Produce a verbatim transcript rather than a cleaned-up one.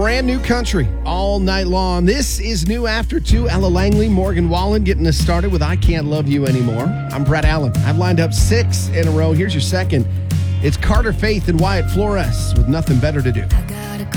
brand new country all night long. This is new after two. Ella Langley, Morgan Wallen getting us started with I Can't Love You Anymore. I'm Brett Allen. I've lined up six in a row. Here's your second. It's Carter Faith and Wyatt Flores with Nothing Better to Do. I got a